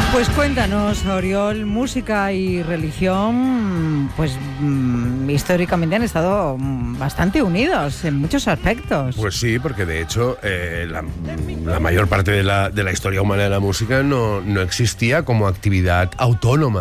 Pues cuéntanos, Oriol, música y religión, pues históricamente han estado bastante unidos en muchos aspectos. Pues sí, porque de hecho la mayor parte de la historia humana de la música no existía como actividad autónoma.